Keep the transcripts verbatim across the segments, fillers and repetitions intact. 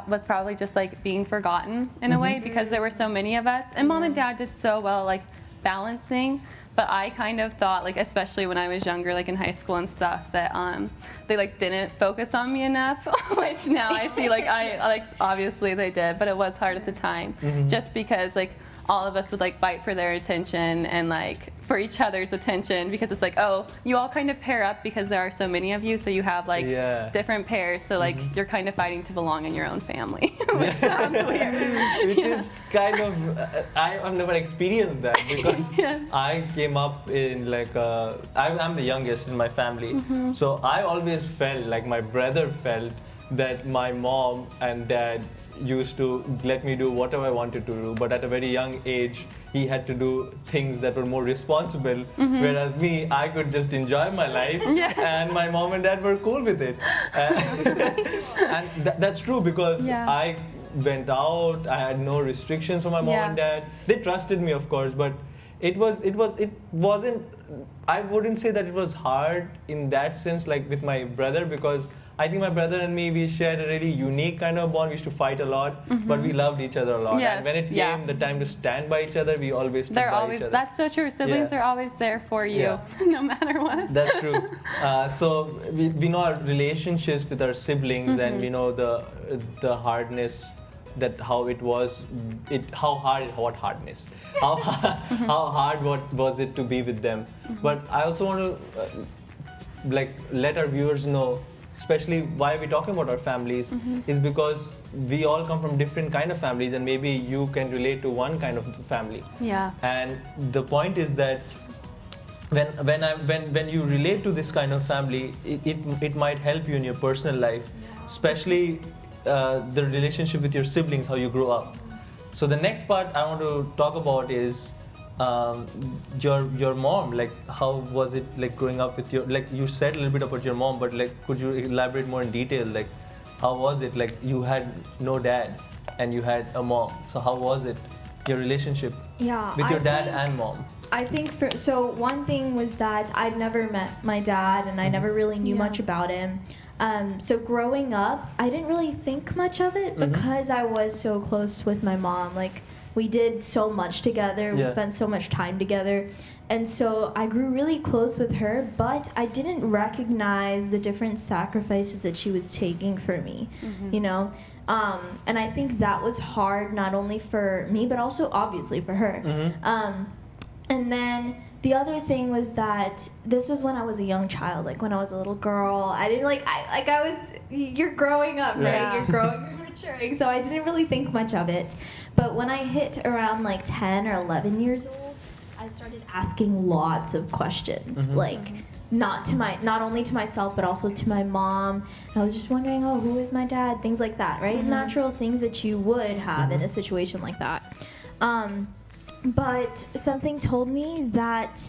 was probably just like being forgotten in a Mm-hmm. way because there were so many of us, and mom and dad did so well like balancing. But I kind of thought, like, especially when I was younger, like in high school and stuff, that um, they like didn't focus on me enough, which now I see, like, I like obviously they did, but it was hard at the time, Mm-hmm. just because like all of us would like fight for their attention and like for each other's attention, because it's like, oh, you all kind of pair up because there are so many of you, so you have like Yeah. different pairs, so like Mm-hmm. you're kind of fighting to belong in your own family, which sounds weird. Which Yeah. is kind of, uh, I, I've never experienced that because Yeah. I came up in like, uh, I, I'm the youngest in my family. So I always felt like my brother felt that my mom and dad used to let me do whatever I wanted to do, but at a very young age, he had to do things that were more responsible, whereas me, I could just enjoy my life, Yeah. and my mom and dad were cool with it. And, and th- that's true because Yeah. I went out, I had no restrictions from my mom Yeah. and dad. They trusted me, of course, but it was, it was, it wasn't, I wouldn't say that it was hard in that sense, like with my brother, because I think my brother and me, we shared a really unique kind of bond. We used to fight a lot, but we loved each other a lot. Yes, And when it came yeah. the time to stand by each other, we always stood They're by always, each other. that's so true. Siblings Yeah. are always there for you, Yeah. no matter what. That's true. Uh, so we, we know our relationships with our siblings, Mm-hmm. and we know the the hardness, that how it was, it how hard what hardness, how how hard what was it to be with them. Mm-hmm. But I also want to uh, like let our viewers know, especially why we're talking about our families, Mm-hmm. is because we all come from different kind of families, and maybe you can relate to one kind of family. Yeah. And the point is that when when I when when you relate to this kind of family, it it, it might help you in your personal life, especially uh, the relationship with your siblings, how you grow up. So the next part I want to talk about is um, your your mom. Like, how was it like growing up with your, like you said a little bit about your mom, but like could you elaborate more in detail? Like, how was it? Like, you had no dad and you had a mom. So how was it, your relationship Yeah, with your I dad think- and mom? I think for so one thing was that I'd never met my dad and I never really knew Yeah. much about him. Um, so growing up, I didn't really think much of it because I was so close with my mom. Like, we did so much together. We Yeah. spent so much time together. And so I grew really close with her, but I didn't recognize the different sacrifices that she was taking for me, you know? Um, and I think that was hard not only for me, but also obviously for her. Mm-hmm. Um, and then the other thing was that this was when I was a young child, like when I was a little girl. I didn't like, I like I was, you're growing up, right? Yeah. You're growing, you're maturing. So I didn't really think much of it. But when I hit around like ten or eleven years old, I started asking lots of questions, like not to my, not only to myself, but also to my mom. And I was just wondering, oh, who is my dad? Things like that, right? Natural things that you would have in a situation like that. Um, but something told me that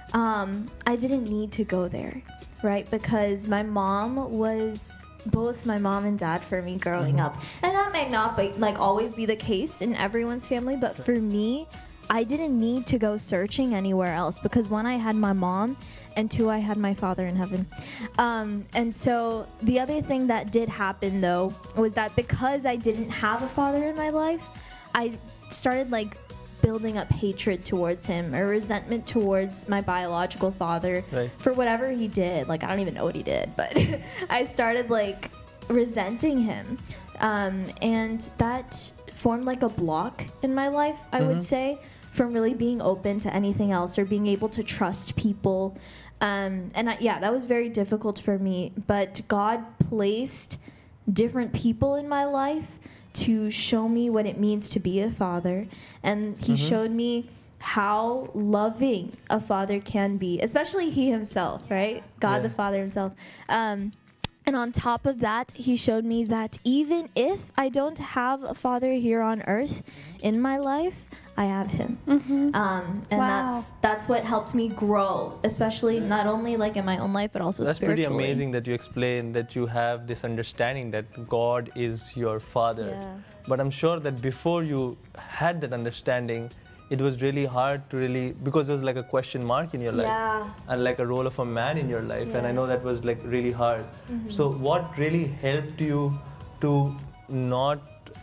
um, I didn't need to go there, right? Because my mom was both my mom and dad for me growing up. And that may not be, like always be the case in everyone's family, but for me, I didn't need to go searching anywhere else because one, I had my mom, and two, I had my father in heaven. Um, and so the other thing that did happen though was that because I didn't have a father in my life, I started like building up hatred towards him or resentment towards my biological father Right. for whatever he did. Like, I don't even know what he did, but I started like resenting him. Um, and that formed like a block in my life, I would say, from really being open to anything else or being able to trust people. Um, and I, yeah, that was very difficult for me, but God placed different people in my life to show me what it means to be a father. And he showed me how loving a father can be, especially he himself, right? God Yeah. the Father himself. Um, and on top of that, he showed me that even if I don't have a father here on earth in my life, I have him. Um, and Wow. that's that's what helped me grow, especially not only like in my own life, but also That's pretty spiritually. amazing that you explain that you have this understanding that God is your father. Yeah. But I'm sure that before you had that understanding, it was really hard to really, because there was like a question mark in your life Yeah. and like a role of a man in your life. And I Yeah. know that was like really hard. So what really helped you to not